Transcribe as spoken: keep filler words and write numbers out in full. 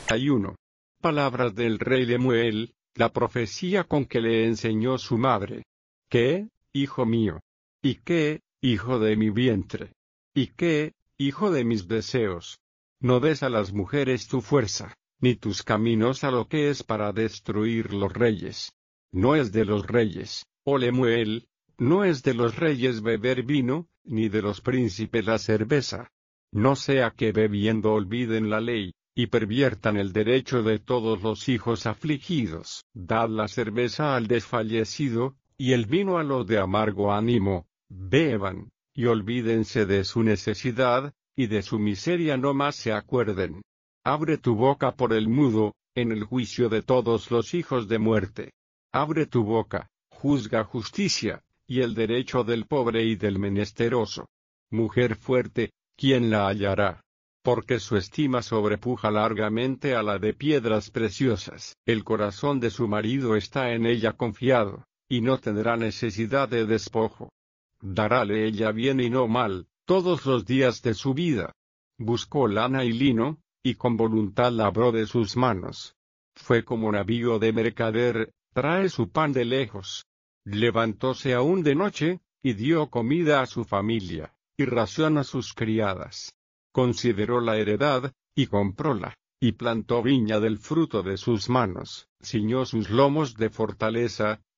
treinta y uno. Palabras del rey Lemuel, la profecía con que le enseñó su madre. ¿Qué, hijo mío? ¿Y qué, hijo de mi vientre? ¿Y qué, hijo de mis deseos? No des a las mujeres tu fuerza, ni tus caminos a lo que es para destruir los reyes. No es de los reyes, oh Lemuel, no es de los reyes beber vino, ni de los príncipes la cerveza. No sea que bebiendo olviden la ley, y perviertan el derecho de todos los hijos afligidos. Dad la cerveza al desfallecido, y el vino a los de amargo ánimo, beban, y olvídense de su necesidad, y de su miseria no más se acuerden. Abre tu boca por el mudo, en el juicio de todos los hijos de muerte. Abre tu boca, juzga justicia, y el derecho del pobre y del menesteroso. Mujer fuerte, ¿quién la hallará? Porque su estima sobrepuja largamente a la de piedras preciosas. El corazón de su marido está en ella confiado, y no tendrá necesidad de despojo. Darále ella bien y no mal, todos los días de su vida. Buscó lana y lino, y con voluntad labró de sus manos. Fue como navío de mercader, trae su pan de lejos. Levantóse aún de noche, y dio comida a su familia, y ración a sus criadas. Consideró la heredad, y compróla, y plantó viña del fruto de sus manos, ciñó sus lomos de fortaleza,